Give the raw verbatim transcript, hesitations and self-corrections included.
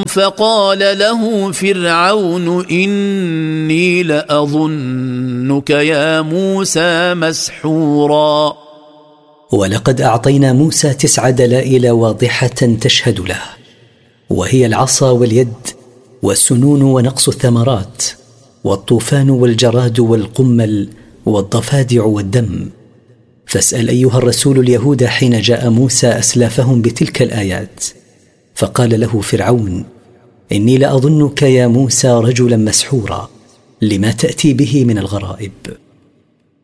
فقال له فرعون إني لأظنك يا موسى مسحورا. ولقد أعطينا موسى تسع دلائل واضحة تشهد له، وهي العصا واليد والسنون ونقص الثمرات والطوفان والجراد والقمل والضفادع والدم. فاسأل أيها الرسول اليهود حين جاء موسى أسلافهم بتلك الآيات، فقال له فرعون إني لأظنك يا موسى رجلا مسحورا لما تأتي به من الغرائب.